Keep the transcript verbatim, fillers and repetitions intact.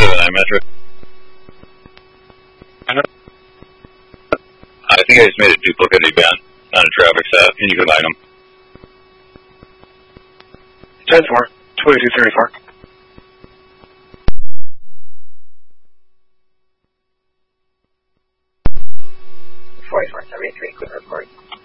seven nine Metro. I think I just made a duplicate event on a traffic set, and you can line them. ten four, twenty-two thirty-four. forty-four seventy-three, quick report.